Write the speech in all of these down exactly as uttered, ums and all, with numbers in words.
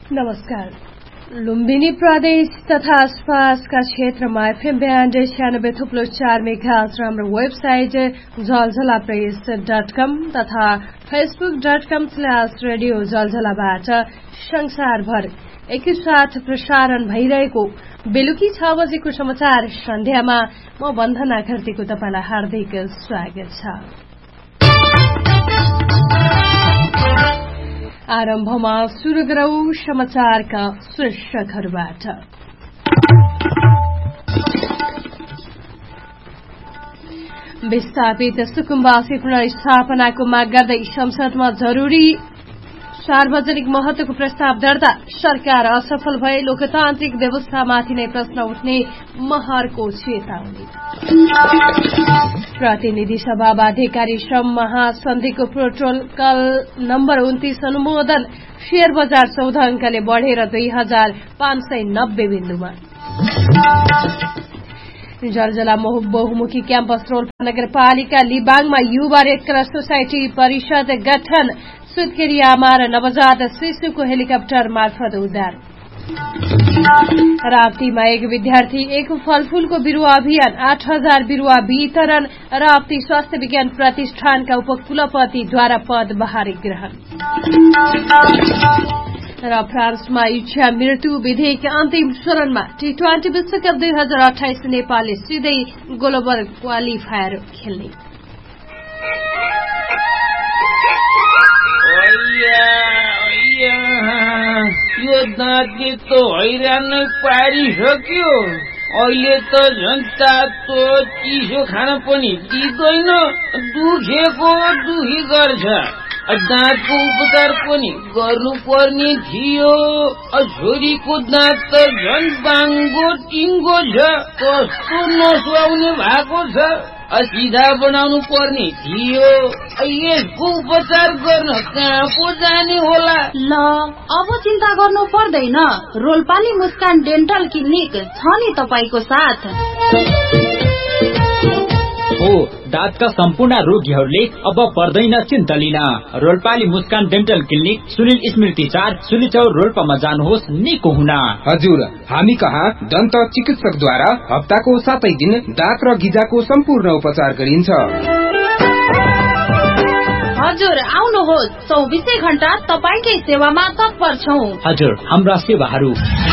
नमस्कार। लुम्बिनी प्रदेश तथा आसपासका क्षेत्रमा एफएम ब्यान्ड छ्यानब्बे थुप्लो चार मेगाहर्ज र हाम्रो वेबसाइट झलझला प्रेस डट कम तथा Facebook dot com slash radio झलझलाबाट संसारभर एकैसाथ प्रसारण भइरहेको बेलुकी छ बजेको समाचार सन्ध्यामा म वन्दना घरतीको तपाईलाई हार्दिक स्वागत छ। आरम्भमा सुरु गरौं समाचारका शीर्षकहरूबाट। विस्थापित सुकुम्बासी पुनर्स्थापनाको माग गर्दै संसदमा जरूरी सार्वजनिक महत्वको प्रस्ताव दर्ता, सरकार असफल भए लोकतान्त्रिक व्यवस्थामाथि नै प्रश्न उठ्ने महरको चेतावनी। प्रतिनिधि सभा बाध्यकारी श्रम महासन्धिको प्रोटोकल नम्बर उन्तीस अनुमोदन, शेयर बजार चौध अंकले बढ़ेर दुई हजार पाँच सय नब्बे बिन्दुमा। जलजला बहुमुखी क्याम्पस रोल्पा नगरपालिका लिबाङमा युवा रेड क्रस सोसाइटी परिषद गठन, सुत्केरी आमा र नवजात शिशुको हेलिकप्टर मार्फत उद्धार। राप्तीमा एक विद्यार्थी एक फलफूलको बिरूवा अभियान, आठ हजार बिरूवा वितरण, राप्ती स्वास्थ्य विज्ञान प्रतिष्ठानका उपकुलपतिद्वारा पदभार ग्रहण। र फ्रान्समा इच्छा मृत्यु विधेयक अन्तिम चरणमा, टी ट्वेन्टी विश्वकप दुई हजार अठाइस नेपालले सिधै ग्लोबल क्वालिफायर खेल्ने। यो दाँतले त हैरान पारिसक्यो। अहिले त झन् तातो चिसो खान पनि दिँदैन, दुखेको दुखी गर्छ। दाँतको उपचार पनि गर्नुपर्ने थियो। छोरीको दाँत त झन् बाङ्गो टिङ्गो छ, कस्तो नसुहाउने भएको छ। सिधा बनाउनु पर्ने थियो। यसको उपचार गर्न कहाँ पो जाने होला? ल अब चिन्ता गर्नु पर्दैन, रोल्पाली मुस्कान डेन्टल क्लिनिक छ नि तपाईको साथ। हो, दाँतका सम्पूर्ण रोगीहरूले अब पर्दैन चिन्ता लिन। रोल्पाली मुस्कान डेन्टल क्लिनिक सुनिल स्मृति चार सुलिचौर रोल्पामा जानुहोस् निको हुन। हजुर, हामी कहाँ दन्त चिकित्सकद्वारा हप्ताको सातै दिन दाँत र गिजाको सम्पूर्ण उपचार गरिन्छ। हजुर आउनुहोस्, चौबिसै घण्टा तपाईकै सेवामा तत्पर छौं। हजुर, हाम्रा सेवाहरू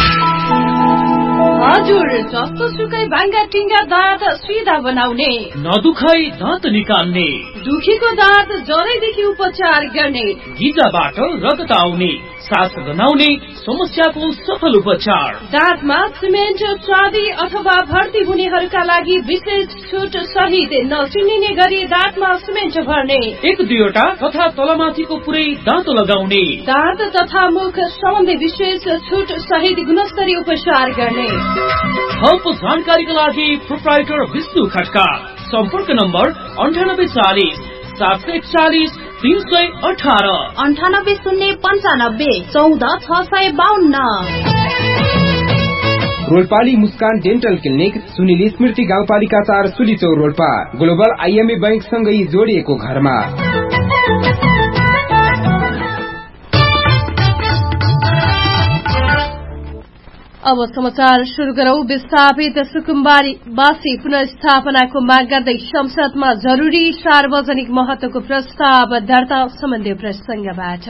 हजुर जस्तो सुकै भाङ्गा टिङ्गा दाँत सिधा बनाउने, नदुखाई दाँत निकाल्ने, दुखीको दाँत जरैदेखि उपचार गर्ने, गिजाबाट रगत आउने, सास गनाउने समस्याको सफल उपचार। दाँतमा सिमेन्ट चाँदी अथवा भर्ती हुनेहरूका लागि विशेष छुट सहित नचिनिने गरी दाँतमा सिमेन्ट भर्ने, एक दुईवटा तथा तलमाथिको पुरै दाँत लगाउने, दाँत तथा मुख सम्बन्धी विशेष छुट सहित गुणस्तरीय उपचार गर्ने। थप जानकारीका लागि प्रोप्राइटर विष्णु खड्का, सम्पर्क नम्बर अन्ठानब्बे चालिस सात सय एकचालिस तीन सय अठार, अन्ठानब्बे शून्य पन्चानब्बे चौध छ सय बाहन्न। रोल्पाली मुस्कान डेन्टल क्लिनिक सुनिल स्मृति गाउँपालिका चार सुलिचौर रोल्पा, ग्लोबल आइएमए बैंक सँगै जोडिएको घरमा। अब समाचार शुरू गरौं। विस्थापित सुकुम्बासी पुनर्स्थापनाको माग गर्दै संसदमा जरूरी सार्वजनिक महत्वको प्रस्ताव दर्ता सम्बन्धी प्रसंगबाट।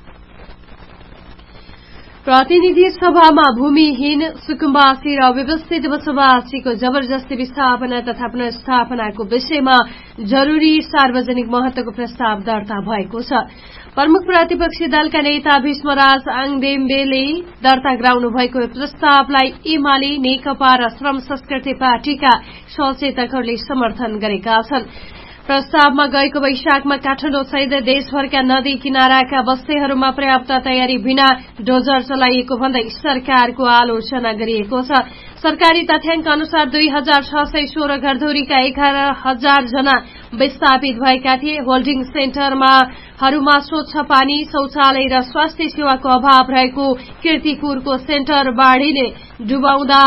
प्रतिनिधि सभामा भूमिहीन सुकुम्बासी र अव्यवस्थित बसोबासीको जबरजस्ती विस्थापना तथा पुनर्स्थापनाको विषयमा जरूरी सार्वजनिक महत्वको प्रस्ताव दर्ता भएको छ। प्रमुख प्रतिपक्षी दलका नेता भीष्मराज आङदेम्बेले दर्ता गराउनु भएको प्रस्तावलाई एमाले, नेकपा र श्रम संस्कृति पार्टीका सचेतकहरूले समर्थन गरेका छन्। प्रस्तावमा गएको वैशाखमा काठमाडौँ सहित देशभरका नदी किनाराका बस्तीहरूमा पर्याप्त तयारी बिना डोजर चलाइएको भन्दै सरकारको आलोचना गरिएको छ। सरकारी तथ्याङ्क अनुसार दुई हजार छ सय सोह्र घरधुरीका एघार हजार जना विस्थापित भएका थिए। होल्डिङ सेन्टरमा हरूमा स्वच्छ पानी, शौचालय र स्वास्थ्य सेवाको अभाव रहेको कीर्तिपुरको सेन्टर बाढ़ीले डुबाउँदा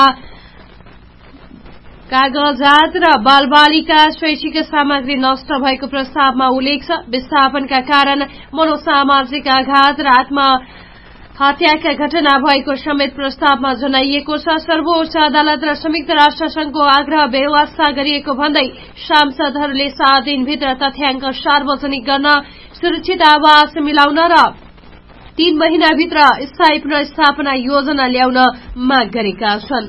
कागजात र बालबालिका शैक्षिक सामग्री नष्ट भएको प्रस्तावमा उल्लेख छ। विस्थापनका कारण मनोसामाजिक आघात र आत्म हत्याका घटना भएको समेत प्रस्तावमा जनाइएको छ। सर्वोच्च अदालत र संयुक्त राष्ट्र संघको आग्रह बेवास्ता गरिएको भन्दै सांसदहरूले सात दिनभित्र तथ्याङ्क सार्वजनिक गर्न, सुरक्षित आवास मिलाउन र तीन महिनाभित्र स्थायी पुनर्स्थापना योजना ल्याउन माग गरेका छन्।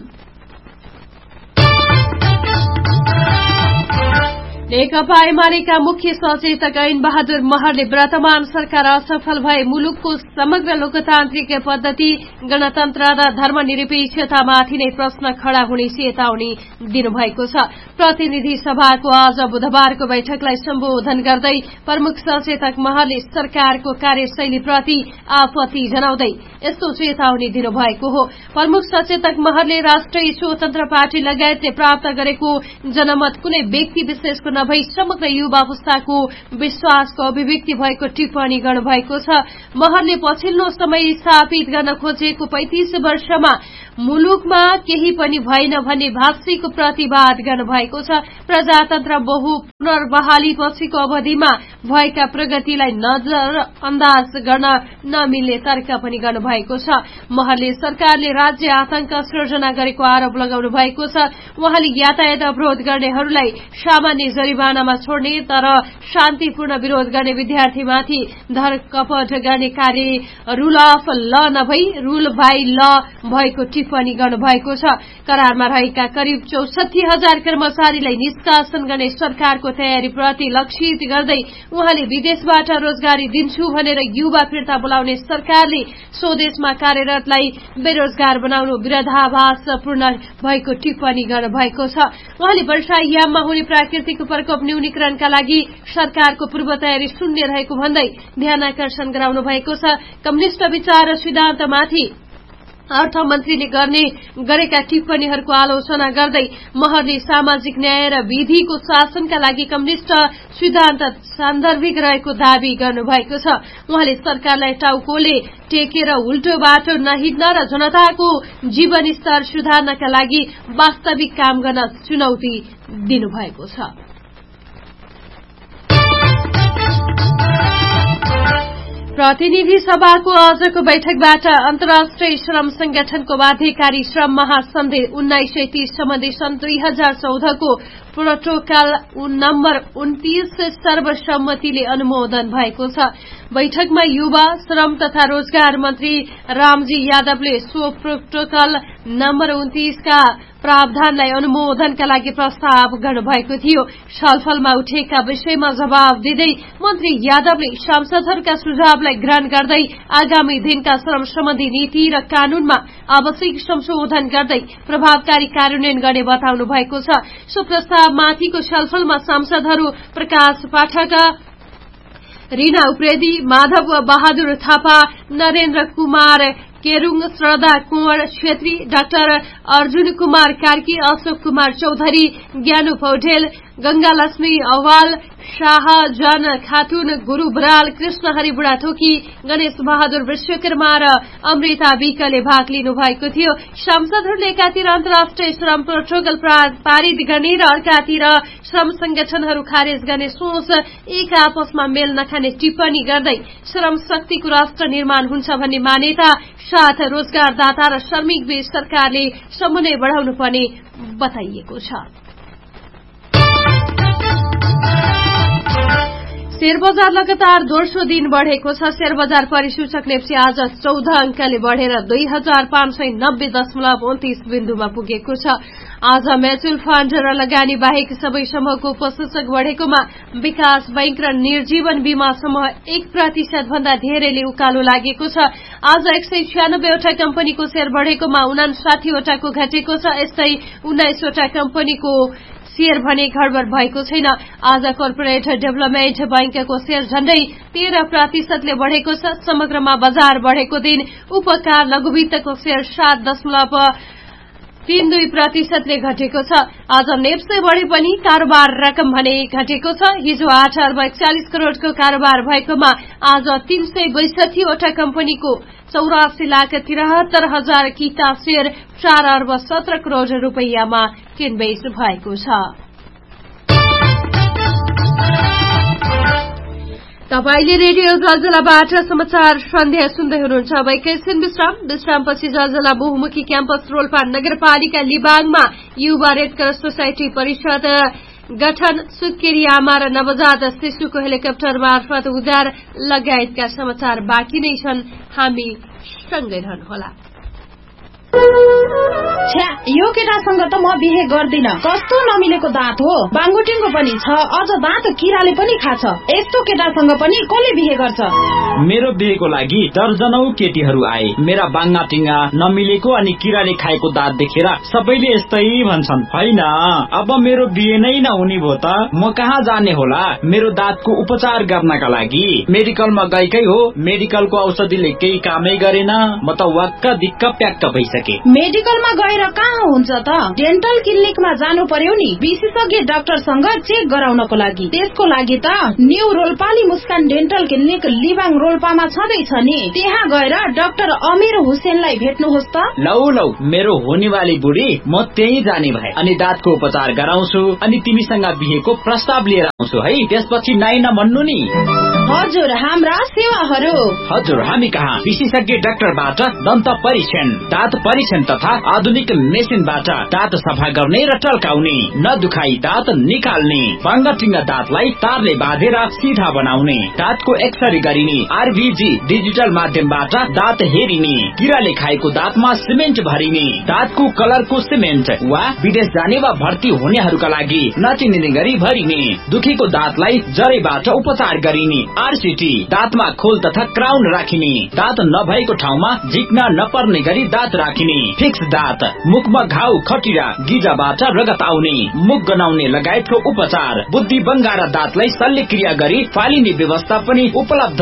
नेकपा एमालेका मुख्य सचेतक ऐन बहादुर महरले वर्तमान सरकार असफल भए मुलुकको समग्र लोकतान्त्रिक पद्धति, गणतन्त्र र धर्मनिरपेक्षतामाथि नै प्रश्न खड़ा हुने चेतावनी दिनुभएको छ। प्रतिनिधि सभाको आज बुधबारको बैठकलाई सम्बोधन गर्दै प्रमुख सचेतक महरले सरकारको कार्यशैलीप्रति आपत्ति जनाउँदै यस्तो चेतावनी दिनुभएको हो। प्रमुख सचेतक महरले राष्ट्रिय स्वतन्त्र पार्टी लगायतले प्राप्त गरेको जनमत कुनै व्यक्ति विशेषको नभई समग्र युवा पुस्ताको विश्वासको अभिव्यक्ति भएको टिप्पणी गर्नुभएको छ। महरले पछिल्लो समय स्थापित गर्न खोजेको पैंतीस वर्षमा मुलुकमा केही पनि भएन भन्ने भाष्यको प्रतिवाद गर्नुभएको छ। प्रजातन्त्र बहु पुनर्बहाली पछिको अवधिमा भएका प्रगतिलाई नजरअन्दाज गर्न नमिल्ने तर्क पनि गर्नुभएको छ। महरले सरकारले राज्य आतंक सृजना गरेको आरोप लगाउनु भएको छ। उहाँले यातायात अवरोध गर्नेहरूलाई सामान्य जरिवानामा छोड्ने तर शान्तिपूर्ण विरोध गर्ने विद्यार्थीमाथि धरकपट गर्ने कार्य रूल अफ ल नभई रूल बाई ल भएको टिप्पणी गर्नुभएको छ। करारमा रहेका करिब चौसठी हजार कर्मचारीलाई निष्कासन गर्ने सरकारको तयारीप्रति लक्षित गर्दै उहाँले विदेशबाट रोजगारी दिन्छु भनेर युवा फिर्ता बोलाउने सरकारले स्वदेशमा कार्यरतलाई बेरोजगार बनाउनु विरोधाभासपूर्ण भएको टिप्पणी गर्नुभएको छ। उहाँले वर्षायाममा हुने प्राकृतिक प्रकोप न्यूनीकरणका लागि सरकारको पूर्व तयारी शून्य रहेको भन्दै ध्यानाकर्षण गराउनु भएको छ। कम्युनिष्ट विचार र सिद्धान्तमाथि अर्थमन्त्रीले गर्ने गरेका टिप्पणीहरूको आलोचना गर्दै महरले सामाजिक न्याय र विधिको शासनका लागि कम्युनिष्ट सिद्धान्त सान्दर्भिक रहेको दावी गर्नुभएको छ। उहाँले सरकारलाई टाउकोले टेकेर उल्टो बाटो नहिड्न र जनताको जीवन स्तर सुधार्नका लागि वास्तविक काम गर्न चुनौती दिनुभएको छ। प्रतिनिधि सभाको आजको बैठकबाट अन्तर्राष्ट्रिय श्रम संगठनको बाध्यकारी श्रम महासन्धि उन्नाइस सय तीस सम्बन्धी सन् दुई हजार चौधको प्रोटोकल नम्बर उन्तीस सर्वसम्मतिले अनुमोदन भएको छ। बैठकमा युवा श्रम तथा रोजगार मन्त्री रामजी यादवले सो प्रोटोकल नम्बर उन्तीसका प्रावधानलाई अनुमोदनका लागि प्रस्ताव गर्नुभएको थियो। छलफलमा उठेका विषयमा जवाब दिँदै मन्त्री यादवले सांसदहरूका सुझावलाई ग्रहण गर्दै आगामी दिनका श्रम सम्बन्धी नीति र कानूनमा आवश्यक संशोधन गर्दै प्रभावकारी कार्यान्वयन गर्ने बताउनु भएको छ। सो प्रस्तावमाथिको छलफलमा सांसदहरू प्रकाश पाठक, रीना उप्रेती, माधव बहादुर थापा, नरेन्द्र कुमार केरुङ, श्रद्धा कुंवर छेत्री, डाक्टर अर्जुन कुमार कार्की, अशोक कुमार चौधरी, ज्ञानु पौडेल, गंगालक्ष्मी अवाल, शाहजान खातून, गुरू बराल, कृष्ण हरि बुढाथोकी, गणेश बहादुर विश्वकर्मा र अमृता विकले भाग लिनु भएको थियो। सांसदहरूले एकातिर अन्तर्राष्ट्रिय श्रम प्रोटोकल पारित गर्ने र अर्कातिर श्रम संगठनहरू खारेज गर्ने सोच एक आपसमा मेल नखाने टिप्पणी गर्दै श्रम शक्तिको राष्ट्र निर्माण हुन्छ भन्ने मान्यता साथ रोजगारदाता र श्रमिक बीच सरकारले समन्वय बढ़ाउनु पर्ने बताइएको छ। शेयर बजार लगातार दोस्रो दिन बढ़ेको छ। शेयर बजार परिसूचक नेप्सी आज चौध अंकले बढ़ेर दुई हजार पाँच सय नब्बे दशमलव उन्तीस बिन्दुमा पुगेको छ। आज म्युचुअल फण्ड र लगानी बाहेक सबै समूहको उपसूचक बढ़ेकोमा विकास बैंक र निर्जीवन बीमा समूह एक प्रतिशत भन्दा धेरैले उकालो लागेको छ। आज एक सय छ्यानब्बेवटा कम्पनीको शेयर बढ़ेकोमा उनासाठीवटाको घटेको छ। यस्तै उन्नाइसवटा कम्पनीको शेयर भने गडबड भएको छैन। आज कर्पोरेट डेभलपमेन्ट बैंकको शेयर झण्डै तेह्र प्रतिशतले बढ़ेको छ। समग्रमा बजार बढ़ेको दिन उपकार लघुवित्तको शेयर सात दशमलव तीन दुई प्रतिशतले घटेको छ। आज नेप्से बढ़े पनि कारोबार रकम भने घटेको छ। हिजो आठ अर्ब एकचालिस करोड़को कारोबार भएकोमा आज तीन सय बैसठीवटा कम्पनीको चौरासी लाख तिहत्तर हजार किता शेयर चार अर्ब सत्र करोड़ रूपियाँमा किनबेच भएको छ। तपाईले रेडियो जलजलाबाट समाचार सन्ध्या सुन्दै हुनुहुन्छ। अब एकैछिन विश्राम विश्रामपछि जलजला बहुमुखी क्याम्पस रोल्पा नगरपालिका लिबाङमा युवा रेड क्रस सोसाइटी परिषद गठन, सुत्केरी आमा र नवजात शिशुको हेलिकप्टर मार्फत उद्धार लगायतका समाचार बाँकी नै छन्। हामी सँगै रहनुहोला। छ्या, यो केटासँग त म बिहे गर्दिन। कस्तो नमिलेको दाँत हो। बाङ्गुटिङको पनि छ, अझ दाँत किराले पनि खाछ। यस्तो केटासँग पनि कसले बिहे गर्छ? मेरो बिहेको लागि दर्जनौ केटीहरू आए। मेरा बाङ्गाटिङ्गा नमिलेको अनि किराले खाएको दाँत देखेर सबैले यस्तै भन्छन्। होइन, अब मेरो बिहे नै नहुने भो त म कहाँ जाने होला मेरो दाँतको उपचार गर्नका लागि? मेडिकलमा गएकै हो, मेडिकलको औषधिले केही कामै गरेन। म त वाक्क दिक्क प्याक्क भइसके। मेडिकलमा गएर कहाँ हुन्छ त? डेन्टल क्लिनिकमा जानु पर्यो नि, विशेषज्ञ डाक्टरसँग चेक गराउनको लागि। त्यसको लागि त न्यू रोल्पाली मुस्कान डेन्टल क्लिनिक लिबाङ रोल्पामा छँदैछ नि। त्यहाँ गएर डाक्टर अमीर हुसेनलाई भेट्नुहोस् त। लौ लौ, मेरो होनेवाली बुढी, म त्यही जाने भए अनि दाँतको उपचार गराउँछु अनि तिमीसँग बिहेको प्रस्ताव लिएर आउँछु है। त्यसपछि नाइ नभन्नु नि। हजुर, हाम्रा सेवाहरू। हजुर, हामी कहाँ विशेषज्ञ डाक्टरबाट दन्त परीक्षण, दाँत परीक्षण तथा आधुनिक मेसिनबाट दाँत सफा गर्ने र टल्काउने, नदुखाई दाँत निकाल्ने, बाङ्गाटिङ्गा दाँतलाई तारले बाँधेर सिधा बनाउने, दाँतको एक्सरे गरिने, आरभीजी डिजिटल माध्यमबाट दाँत हेरिने, किराले खाएको दाँतमा सिमेन्ट भरिने, दाँतको कलरको सिमेन्ट वा विदेश जाने वा भर्ती हुनेहरूका लागि नचिनिने गरी भरिने, दुखेको दाँतलाई जरेबाट उपचार गरिने, आरसीटी, दाँतमा खोल तथा क्राउन राखिने, दाँत नभएको ठाउँमा झिक्न नपर्ने गरी दाँत राखिने, फिक्स दाँत, मुखमा घाउ खटिरा गिजाबाट रगत आउने, मुख गनाउने लगायतको उपचार, बुद्धि बङ्गारा दाँतलाई शल्यक्रिया गरी फालिने व्यवस्था पनि उपलब्ध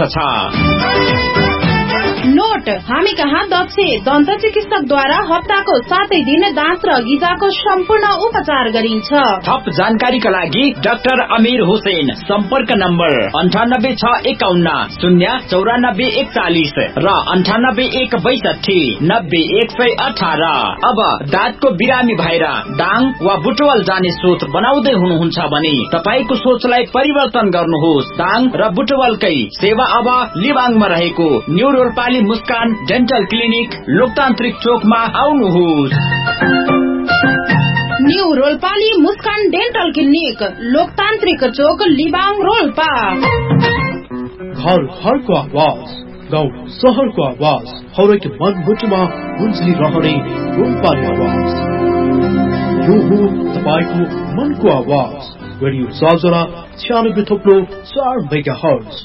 छ। नोट, हामी कहाँ दक्ष दन्त चिकित्सकद्वारा हप्ताको सातै दिन दाँत र गिजाको सम्पूर्ण उपचार गरिन्छ। थप जानकारीका लागि डाक्टर अमीर हुसेन, सम्पर्क नम्बर अन्ठानब्बे छ एकाउन्न शून्य चौरानब्बे एकचालिस र अन्ठानब्बे एक बैसठी नब्बे एक सय अठार। अब दाँतको बिरामी भएर दाङ वा बुटवल जाने सोच बनाउँदै हुनुहुन्छ भने तपाईँको सोचलाई परिवर्तन गर्नुहोस्। दाङ र बुटवलकै सेवा अब लिबाङमा रहेको न्यू रोल्पाली मुस्कान डेन्टल क्लिनिक लोकतान्त्रिक चोकमा आउनुहोस्। न्यू रोल्पाली मुस्कान डेन्टल क्लिनिक लोकतान्त्रिक चोक लिबाङ रोल्पा। घर घरको आवाज, गाउँ सहरको आवाज, हरेक मनमुटुमा गुन्जिरहने रोल्पाली आवाज। यो हो तपाईँको मनको आवाज। रेडियो जलजला छ्यानब्बे थोप्लो चार मेगा हर्ज।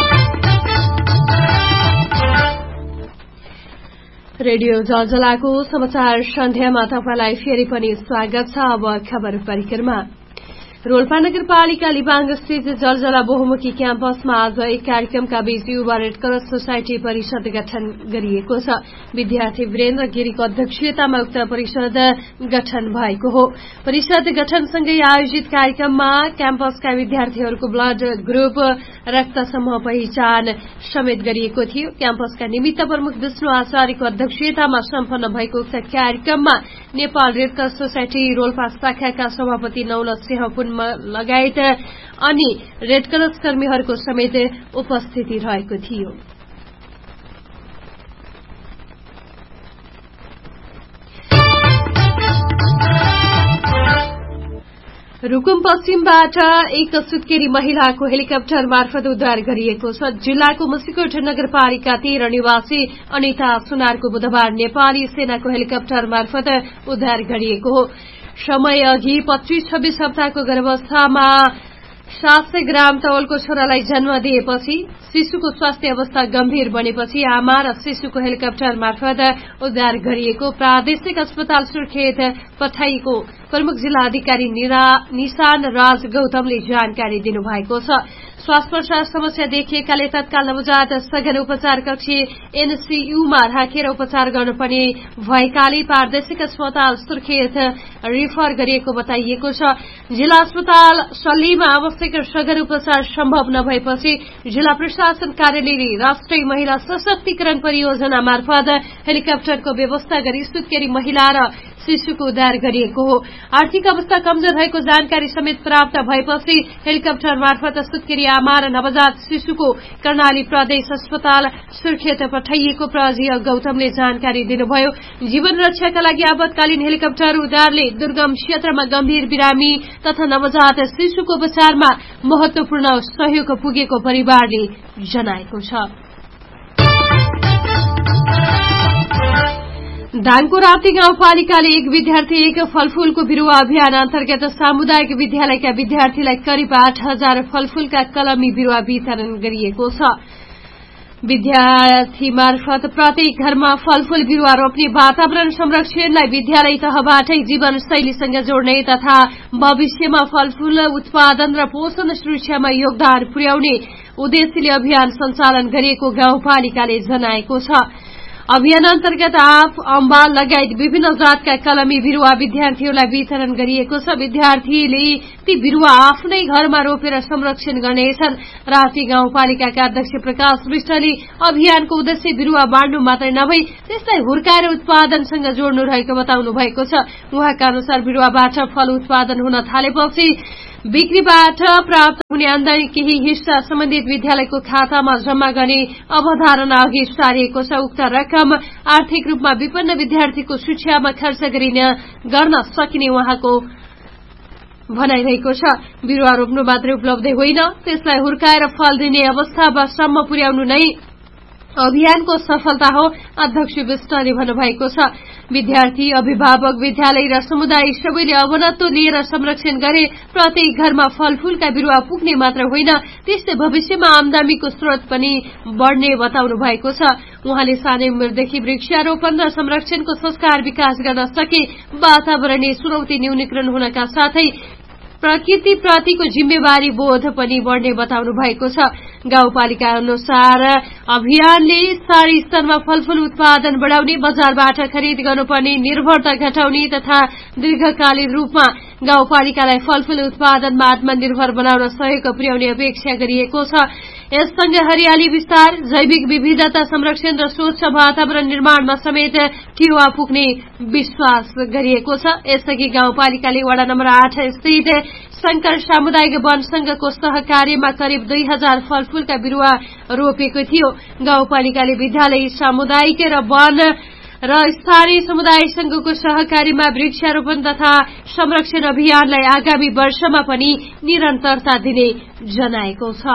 रेडियो जलजलाको समाचार सन्ध्यामा तपाईलाई फेरि पनि स्वागत छ। अब खबर परिक्रमा। रोल्पा नगरपालिका लिबाङ स्थित जलजला बहुमुखी क्याम्पसमा आज एक कार्यक्रमका बीच युवा रेड क्रस सोसाइटी परिषद गठन गरिएको छ। विद्यार्थी वीरेन्द्र गिरीको अध्यक्षतामा उक्त परिषद गठन भएको हो। परिषद गठनसँगै आयोजित कार्यक्रममा क्याम्पसका विद्यार्थीहरूको ब्लड ग्रुप, रक्त समूह पहिचान समेत गरिएको थियो। क्याम्पसका निमित्त प्रमुख विष्णु आचार्यको अध्यक्षतामा सम्पन्न भएको उक्त कार्यक्रममा Nepal red cross society Rolpa शाखाका सभापति नौलत सिंह लगायत अनि रेड क्रस कर्मीहरूको समेत उपस्थिति रहेको थियो। रुकुम पश्चिमबाट एक सुत्केरी महिलाको हेलिकप्टर मार्फत उद्धार गरिएको छ। जिल्लाको मुसिकोट नगरपालिका तेह्र निवासी अनिता सुनारको बुधबार नेपाली सेनाको हेलिकप्टर मार्फत उद्धार गरिएको हो। समय अघि पच्चीस छब्बीस हप्ताको गर्भावस्थामा सात सय ग्राम तौलको छोरालाई जन्म दिएपछि शिशुको स्वास्थ्य अवस्था गम्भीर बनेपछि आमा र शिशुको हेलिकप्टर मार्फत उद्धार गरिएको प्रादेशिक अस्पताल सुर्खेत पठाइएको प्रमुख जिल्ला अधिकारी निशान राज गौतमले जानकारी दिनुभएको छ। श्वास प्रश्वास समस्या देखिएकाले तत्काल नवजात सघन उपचार कक्ष एनसीयूमा राखेर उपचार गर्नुपर्ने भएकाले प्रादेशिक अस्पताल सुर्खेत रिफर गरिएको बताइएको छ। जिल्ला अस्पताल सल्लीमा आवश्यक सघन उपचार सम्भव नभएपछि जिल्ला प्रशासन कार्यालयले राष्ट्रिय महिला सशक्तिकरण परियोजना मार्फत हेलिकप्टरको व्यवस्था गरी सुत्केरी महिला र शिशुको उद्धार गरिएको हो। आर्थिक अवस्था कमजोर रहेको जानकारी समेत प्राप्त भएपछि हेलिकप्टर मार्फत सुत्केरी आमा र नवजात शिशुको कर्णाली प्रदेश अस्पताल सुर्खेत पठाइएको प्रजी गौतमले जानकारी दिनुभयो। जीवन रक्षाका लागि आपतकालीन हेलिकप्टर उद्धारले दुर्गम क्षेत्रमा गम्भीर बिरामी तथा नवजात शिशुको उपचारमा महत्वपूर्ण सहयोग पुगेको परिवारले जनाएको छ। दाङको राप्ती गाउँपालिकाले एक विद्यार्थी एक फलफूलको बिरुवा अभियान अन्तर्गत सामुदायिक विद्यालयका विद्यार्थीलाई करिब आठ हजार फलफूलका कलमी बिरुवा वितरण गरिएको छ। विद्यार्थी मार्फत प्रत्येक घरमा फलफूल बिरुवा रोप्ने वातावरण संरक्षणलाई विद्यालय तहबाटै जीवनशैलीसँग जोड्ने तथा भविष्यमा फलफूल उत्पादन र पोषण सुरक्षामा योगदान पुर्याउने उद्देश्यले अभियान सञ्चालन गरिएको गाउँपालिकाले जनाएको छ। अभियान अन्तर्गत आँप अम्बा लगायत विभिन्न जातका कलमी बिरुवा विद्यार्थीहरूलाई वितरण गरिएको छ। विद्यार्थीले ती बिरुवा आफ्नै घरमा रोपेर संरक्षण गर्नेछन्। राप्ती गाउँपालिकाका अध्यक्ष प्रकाश विष्टले अभियानको उद्देश्य बिरुवा बाँड्नु मात्रै नभई त्यसलाई हुर्काएर उत्पादनसँग जोड्नु रहेको बताउनु भएको छ। उहाँका अनुसार बिरुवाबाट फल उत्पादन हुन थालेपछि बिक्रीबाट प्राप्त हुने आमदानी केही हिस्सा सम्बन्धित विद्यालयको खातामा जम्मा गर्ने अवधारणा अघि सारिएको छ। उक्त रकम आर्थिक रूपमा विपन्न विद्यार्थीको शिक्षामा खर्च गरिन गर्न सकिने उहाँको भनाइरहेको छ। बिरुवा रोप्नु मात्रै उपलब्ध होइन, त्यसलाई हुर्काएर फल दिने अवस्थासम्म पुर्याउनु नै अभियानको सफलता हो, अध्यक्ष विष्टले भन्नुभएको छ। विद्यार्थी, अभिभावक, विद्यालय र समुदाय सबैले अवनत्व लिएर संरक्षण गरे प्रत्येक घरमा फलफूलका बिरुवा पुग्ने मात्र होइन, त्यसले भविष्यमा आमदानीको स्रोत पनि बढ्ने बताउनु भएको छ। उहाँले सानै उमेरदेखि वृक्षारोपण र संरक्षणको संस्कार विकास गर्न सके वातावरणीय चुनौती न्यूनीकरण हुनका साथै प्रकृतिप्रतिको जिम्मेवारी बोध पनि बढ्ने बताउनु भएको छ। गाउँपालिका अनुसार अभियानले स्थानीय स्तरमा फलफूल उत्पादन बढाउने, बजारबाट खरिद गर्नुपर्ने निर्भरता घटाउने तथा दीर्घकालीन रूपमा गाउँपालिकालाई फलफूल उत्पादनमा आत्मनिर्भर बनाउन सहयोग पुर्याउने अपेक्षा गरिएको छ। यससँगै हरियाली विस्तार, जैविक विविधता संरक्षण र स्वच्छ वातावरण निर्माणमा समेत टेवा पुग्ने विश्वास गरिएको छ। यसअघि गाउँपालिकाले वडा नम्बर आठ स्थित शंकर सामुदायिक वन संघको सहकार्यमा करिब दुई हजार फलफूलका बिरुवा रोपेको थियो। गाउँपालिकाले विद्यालय, सामुदायिक र वन र स्थानीय समुदाय संघको सहकारीमा वृक्षारोपण तथा संरक्षण अभियानलाई आगामी वर्षमा पनि निरन्तरता दिने जनाएको छ।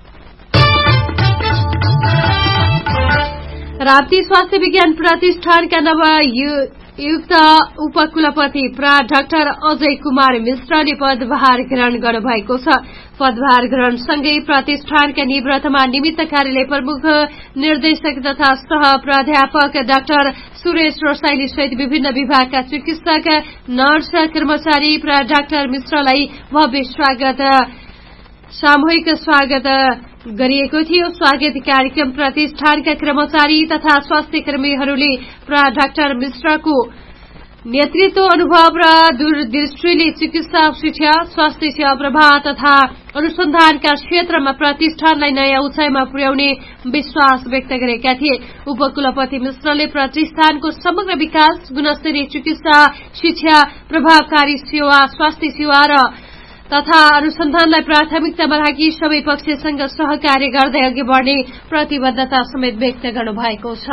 राप्ती स्वास्थ्य विज्ञान प्रतिष्ठानका नवनियुक्त उपकुलपति प्रा डाक्टर अजय कुमार मिश्रले पदभार ग्रहण गर्नुभएको छ। पदभार ग्रहणसँगै प्रतिष्ठानका निवृत्तमा निमित्त कार्यालय प्रमुख निर्देशक तथा सह प्राध्यापक डाक्टर सुरेश रसाइली सहित विभिन्न विभागका चिकित्सक, नर्स, कर्मचारी प्रा डाक्टर मिश्रलाई भव्य स्वागत सामूहिक स्वागत गरिएको थियो। स्वागत कार्यक्रम प्रतिष्ठानका कर्मचारी तथा स्वास्थ्य कर्मीहरूले प्रा डाक्टर मिश्रको नेतृत्व, अनुभव र दूरदृष्टिले चिकित्सा शिक्षा, स्वास्थ्य सेवा प्रवाह तथा अनुसन्धानका क्षेत्रमा प्रतिष्ठानलाई नयाँ उचाइमा पुर्याउने विश्वास व्यक्त गरेका थिए। उपकुलपति मिश्रले प्रतिष्ठानको समग्र विकास, गुणस्तरीय चिकित्सा शिक्षा, प्रभावकारी सेवा, स्वास्थ्य सेवा र तथा अनुसन्धानलाई प्राथमिकतामा राखी सबै पक्षसँग सहकार्य गर्दै अघि बढ्ने प्रतिबद्धता समेत व्यक्त गर्नुभएको छ।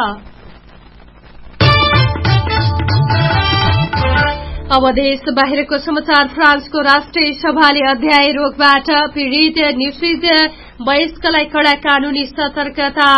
अब देश बाहिरको समाचार। फ्रान्सको राष्ट्रिय सभाले अध्याय रोगबाट पीड़ित निश्चित वयस्कलाई कड़ा कानूनी सतर्कता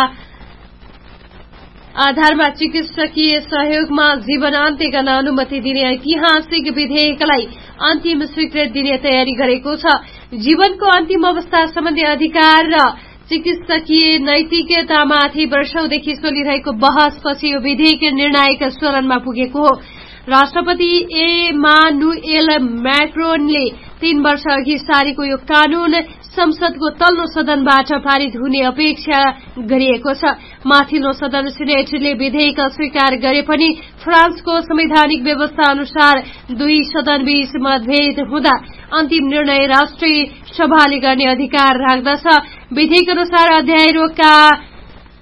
आधारमा चिकित्सकीय सहयोगमा जीवन अन्त्य गर्न अनुमति दिने ऐतिहासिक विधेयकलाई अन्तिम स्वीकृति दिने तयारी गरेको छ। जीवनको अन्तिम अवस्था सम्बन्धी अधिकार र चिकित्सकीय नैतिकतामाथि वर्षौंदेखि चलिरहेको बहसपछि यो विधेयक निर्णायक चरणमा पुगेको हो। राष्ट्रपति एमानुएल मैक्रोनले तीन वर्ष अघि सारेको यो कानून संसदको तल्लो सदनबाट पारित हुने अपेक्षा गरिएको छ। माथिल्लो सदन सिनेटले विधेयक स्वीकार गरे पनि फ्रान्सको संवैधानिक व्यवस्था अनुसार दुई सदनबीच मतभेद हुँदा अन्तिम निर्णय राष्ट्रिय सभाले गर्ने अधिकार राख्दछ। विधेयक अनुसार अध्याय रोगका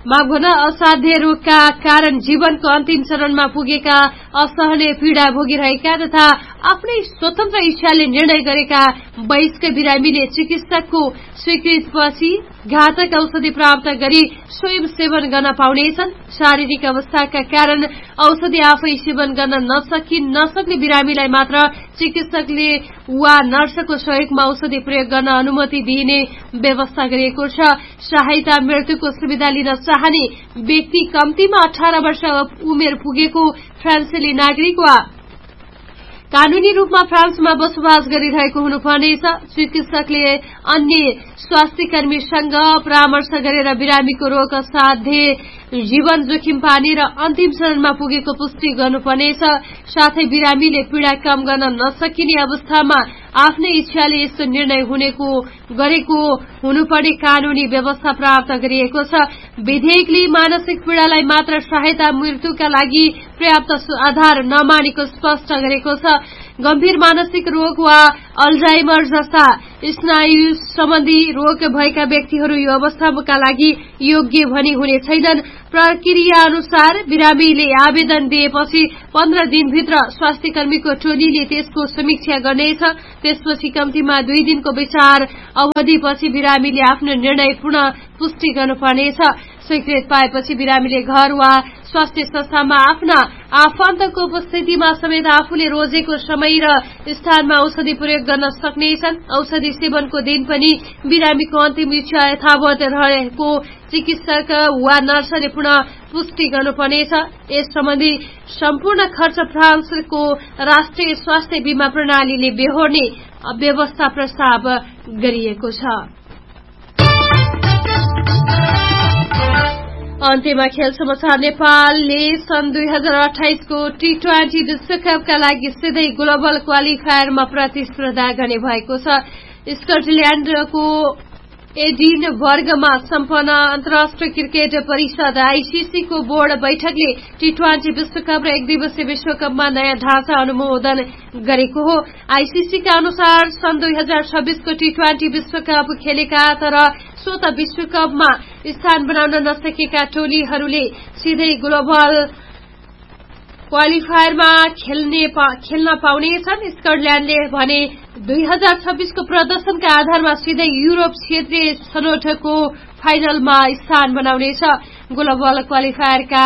माघ असाध्य रोगका कारण जीवनको अन्तिम चरणमा पुगेका असहनीय पीड़ा भोगिरहेका तथा आफ्नै स्वतन्त्र इच्छाले निर्णय गरेका वयस्क बिरामीले चिकित्सकको स्वीकृतिपछि घातक औषधि प्राप्त गरी स्वयं सेवन गर्न पाउनेछन्। शारीरिक अवस्थाका कारण औषधि आफै सेवन गर्न नसकि नसक्ने बिरामीलाई मात्र चिकित्सकले वा नर्सको सहयोगमा औषधि प्रयोग गर्न अनुमति दिइने व्यवस्था गरिएको छ। सहायता मृत्युको सुविधा लिन चाहने व्यक्ति कम्तीमा अठार वर्ष उमेर पुगेको फ्रान्सेली नागरिक वा कानूनी रूपमा फ्रान्समा बसोबास गरिरहेको हुनुपर्नेछ। चिकित्सकले अन्य स्वास्थ्य कर्मीसँग परामर्श गरेर बिरामीको रोग असाध्य जीवन जोखिम पार्ने र अन्तिम चरणमा पुगेको पुष्टि गर्नुपर्नेछ। साथै बिरामीले पीड़ा कम गर्न नसकिने अवस्थामा आफ्नै इच्छाले यस्तो निर्णय हुनेको गरेको हुनुपर्ने कानूनी व्यवस्था प्राप्त गरिएको छ। विधेयकले मानसिक पीड़ालाई मात्र सहायता मृत्युका लागि पर्याप्त आधार नमानेको स्पष्ट गरेको छ। गम्भीर मानसिक रोग वा अल्जाइमर जस्ता स्नायु सम्बन्धी रोग भएका व्यक्तिहरू यो अवस्थाका लागि योग्य भनी हुने छैनन्। प्रक्रिया अनुसार बिरामीले आवेदन दिएपछि पन्ध्र दिनभित्र स्वास्थ्य कर्मीको टोलीले त्यसको समीक्षा गर्नेछ। त्यसपछि कम्तीमा दुई दिनको विचार अवधिपछि बिरामीले आफ्नो निर्णय पुनः पुष्टि गर्नुपर्नेछ। स्वीकृत पाएपछि बिरामीले घर वा स्वास्थ्य संस्थामा आफ्ना आफन्तको उपस्थितिमा समेत आफूले रोजेको समय र स्थानमा औषधि प्रयोग गर्न सक्नेछन्। औषधि सेवनको दिन पनि बिरामीको अन्तिम इच्छा यथावत रहेको चिकित्सक वा नर्सले पुनः पुष्टि गर्नुपर्नेछ। यस सम्बन्धी सम्पूर्ण खर्च फ्रान्सको राष्ट्रिय स्वास्थ्य बीमा प्रणालीले बेहोर्ने व्यवस्था प्रस्ताव गरिएको छ। अन्त्यमा खेल समाचार। नेपालले सन् दुई हजार अठाइसको टी ट्वेन्टी विश्वकपका लागि सिधै ग्लोबल क्वालिफायरमा प्रतिस्पर्धा गर्ने भएको छ। स्कटल्याण्डको एडिनबर्गमा सम्पन्न अन्तर्राष्ट्रिय क्रिकेट परिषद आईसीसी को बोर्ड बैठकले टी ट्वेन्टी विश्वकप र एक दिवसीय विश्वकपमा नयाँ ढाँचा अनुमोदन गरेको हो। आईसीसी का अनुसार सन् दुई हजार छब्बीसको टी ट्वेन्टी विश्वकप खेलेका तर स्वत विश्वकपमा स्थान बनाउन नसकेका टोलीहरूले सीधै ग्लोबल क्वालिफायरमा खेल्ने पा, खेल्न पाउनेछन्। स्कटल्याण्डले भने दुई हजार छब्बीसको प्रदर्शनका आधारमा सीधै युरोप क्षेत्रीय छनौटको फाइनलमा स्थान बनाउनेछ। ग्लोबल क्वालिफायरका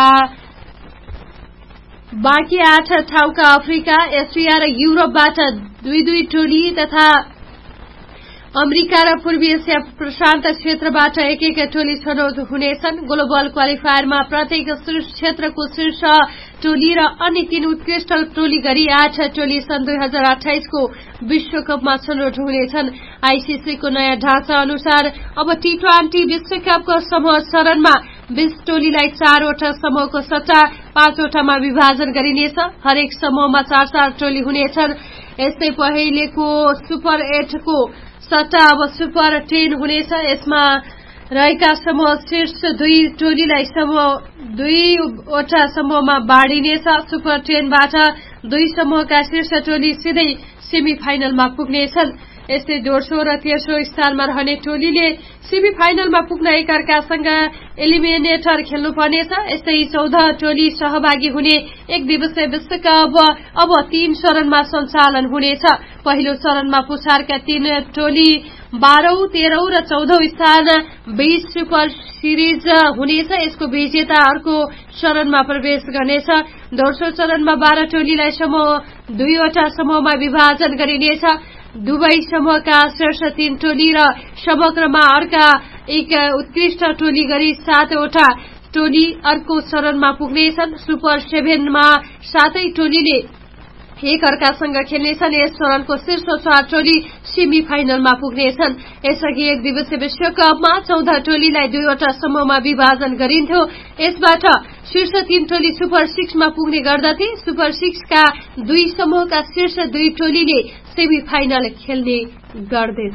बाँकी आठ ठाउँका अफ्रिका, एसिया र युरोपबाट दुई दुई टोली तथा अमेरिका र पूर्वी एसिया प्रशान्त क्षेत्रबाट एक एक टोली छनौट हुनेछन्। ग्लोबल क्वालिफायरमा प्रत्येक क्षेत्रको शीर्ष टोली र अन्य तीन उत्कृष्ट टोली गरी आठ टोली सन् दुई हजार अठाइसको विश्वकपमा छनौट हुनेछन्। आईसीसी को नयाँ ढाँचा अनुसार अब टी ट्वेन्टी विश्वकपको समूह चरणमा बीस टोलीलाई चारवटा समूहको सट्टा पाँचवटामा विभाजन गरिनेछ। हरेक समूहमा चार चार टोली हुनेछन्। यस्तै पहिलेको सुपर एटको सट्टा अब सुपर टेन हुनेछ। यसमा रहेका समूह शीर्ष दुई टोलीलाई समूह दुईवटा समूहमा बाँडिनेछ। सुपर टेनबाट दुई समूहका शीर्ष टोली सिधै सेमी फाइनलमा पुग्नेछन्। यस्तै दोस्रो र तेस्रो स्थानमा रहने टोलीले सेमी फाइनलमा पुग्न एकअर्कासँग एलिमिनेटर खेल्नुपर्नेछ। यस्तै चौध टोली सहभागी हुने एक दिवसीय विश्वकप अब तीन चरणमा सञ्चालन हुनेछ। पहिलो चरणमा पुछारका तीन टोली बाह्रौं, तेह्रौं र चौधौं स्थान बीच सुपर सिरिज हुनेछ। यसको विजेता अर्को चरणमा प्रवेश गर्नेछ। दोस्रो चरणमा बाह्र टोलीलाई समूह दुईवटा समूहमा विभाजन गरिनेछ। दुवै समूहका शीर्ष तीन टोली र समग्रमा अर्का एक उत्कृष्ट टोली गरी सातवटा टोली अर्को चरणमा पुग्नेछन्। सुपर सेभेनमा सातै टोलीले एक अर्कासँग खेल्नेछन्। यस चरणको शीर्ष चार टोली सेमी फाइनलमा पुग्नेछन्। यसअघि एक दिवसीय विश्वकपमा चौध टोलीलाई दुईवटा समूहमा विभाजन गरिन्थ्यो। यसबाट शीर्ष तीन टोली सुपर सिक्समा पुग्ने गर्दथे। सुपर सिक्सका दुई समूहका शीर्ष दुई टोलीले सेमी फाइनल खेल्ने गर्थे।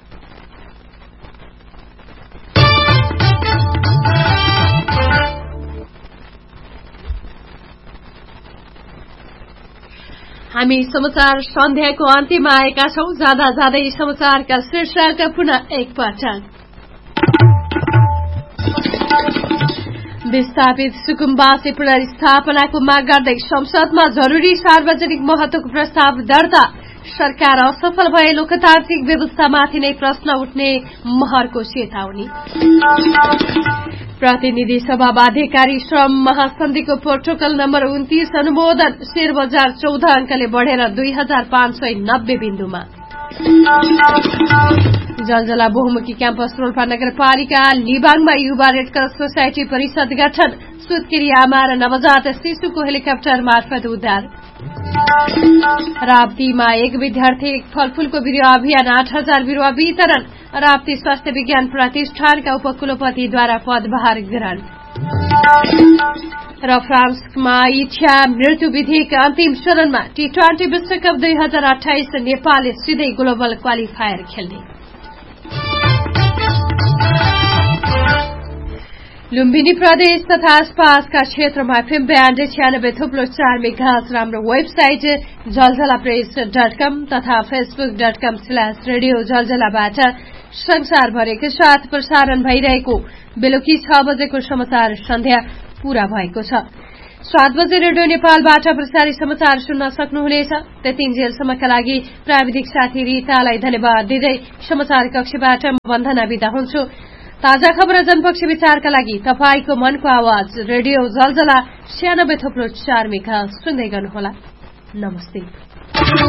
हामी समाचार सन्ध्याको अन्त्यमा आएका छौं। जाँदा जाँदै समाचारका शीर्षक पुनः एकपटक। विस्थापित सुकुम्बासी पुनर्स्थापनाको माग गर्दै संसदमा जरूरी सार्वजनिक महत्वको प्रस्ताव दर्ता। सरकार असफल भए लोकतान्त्रिक व्यवस्थामाथि नै प्रश्न उठ्ने महरको चेतावनी। प्रतिनिधि सभा बाध्यकारी श्रम महासन्धिको प्रोटोकल नम्बर उन्तीस अनुमोदन। शेयर बजार चौध अंकले बढ़ेर दुई हजार पाँच सय नब्बे बिन्दुमा। जलजला बहुमुखी क्याम्पस रोल्पा नगरपालिका लिबाङमा युवा रेडक्रस सोसाइटी परिषद गठन। सुत्केरी आमा र नवजात शिशुको हेलिकप्टर मार्फत उद्धार। राप्तीमा एक विद्यार्थी एक फलफूलको बिरुवा अभियान आठ हजार बिरुवा वितरण। राप्ती स्वास्थ्य विज्ञान प्रतिष्ठानका उपकुलपतिद्वारा पदभार ग्रहण। र फ्रान्समा इच्छा मृत्यु विधेयक अन्तिम चरणमा। टी ट्वेन्टी विश्वकप दुई हजार अठाइस नेपालले सिधै ग्लोबल क्वालिफायर खेल्ने। लुम्बिनी प्रदेश तथा आसपासका क्षेत्रमा एफएम ब्यान्ड छ्यानब्बे थुप्लो चार मेगाहर्ज राम्रो वेबसाइट जलजला प्रेस डट कम तथा Facebook dot com slash radio जलजलाबाट संसारभरिकै साथ प्रसारण भइरहेको बेलुकी छ बजेको समाचार सन्ध्या पूरा भएको छ। सात बजे रेडियो नेपालबाट प्रसारित समाचार सुन्न सक्नुहुनेछ। त्यतिन्जेलसम्मका लागि प्राविधिक साथी रितालाई धन्यवाद दिँदै समाचार कक्षबाट वन्दना बिदा हुन्छु। ताजा खबर जनपक्ष विचारका लागि तपाईको मनको आवाज रेडियो जलजला छ्यानब्बे थुप्रो चार मेगा सुन्दै गर्नुहोला। नमस्ते।